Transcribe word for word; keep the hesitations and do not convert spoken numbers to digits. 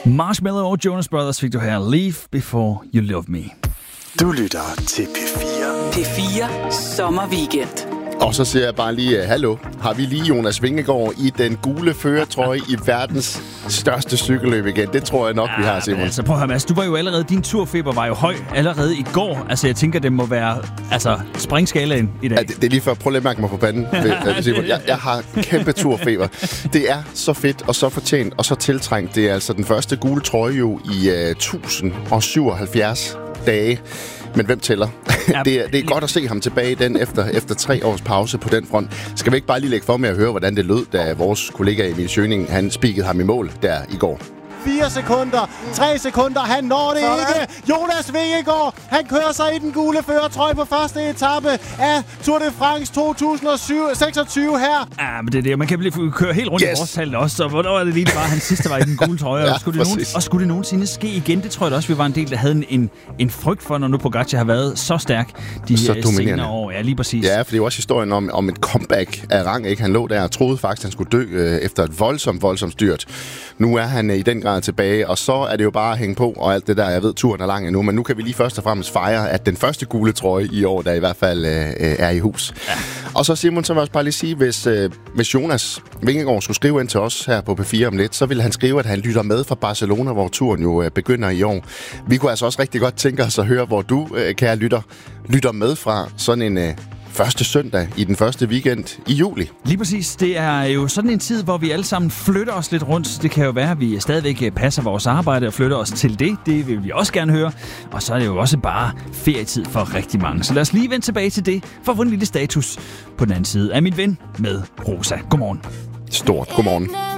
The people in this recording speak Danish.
Marshmello og Jonas Brothers fik du her. Leave Before You Love Me. Du lytter til P fire. P fire Sommerweekend. Og så siger jeg bare lige, hallo, har vi lige Jonas Vingegaard i den gule førertrøje i verdens største cykelløb igen? Det tror jeg nok, ja, vi har, Simon. Altså, prøv at høre, Mads, du var jo allerede, din turfeber var jo høj allerede i går. Altså, jeg tænker, det må være altså, springskalaen i dag. Ja, det, det er lige før, prøv lige at mærke mig på panden, Simon. Jeg, jeg har kæmpe turfeber. Det er så fedt og så fortjent og så tiltrængt. Det er altså den første gule trøje jo i uh, et tusind syvoghalvfjerds dage. Men hvem tæller? Ja, det, er, det er godt at se ham tilbage i den efter, efter tre års pause på den front. Skal vi ikke bare lige lægge for med at høre, hvordan det lød, da vores kollega Emil Schøning, han spikede ham i mål der i går? fire sekunder, tre sekunder, han når det ikke. Jonas Vingegaard, han kører sig i den gule førertrøje på første etape af Tour de France to tusind seksogtyve her. Ja, men det er det. Man kan blive køre helt rundt yes. i årstallet også, så hvornår var det lige bare, han sidste var i den gule trøje. Ja, og, skulle det nogen, og skulle det nogensinde ske igen? Det tror jeg da også, vi var en del, der havde en, en frygt for, når nu Pogacar har været så stærk de så senere år. Ja, lige præcis. Ja, for det er jo også historien om, om et comeback af rang, ikke? Han lå der og troede faktisk, han skulle dø øh, efter et voldsomt, voldsomt styrt. Nu er han øh, i den grad tilbage, og så er det jo bare at hænge på, og alt det der, jeg ved, turen er lang endnu, men nu kan vi lige først og fremmest fejre, at den første gule trøje i år, der i hvert fald øh, er i hus. Ja. Og så Simon, så vil jeg også bare lige sige, hvis, øh, hvis Jonas Vingegaard skulle skrive ind til os her på P fire om lidt, så vil han skrive, at han lytter med fra Barcelona, hvor turen jo øh, begynder i år. Vi kunne altså også rigtig godt tænke os at høre, hvor du, øh, kære lytter, lytter med fra sådan en øh, første søndag i den første weekend i juli. Lige præcis. Det er jo sådan en tid, hvor vi alle sammen flytter os lidt rundt. Det kan jo være, at vi stadigvæk passer vores arbejde og flytter os til det. Det vil vi også gerne høre. Og så er det jo også bare ferietid for rigtig mange. Så lad os lige vende tilbage til det, for at få en lille status på den anden side af min ven med Rosa. Godmorgen. Stort godmorgen.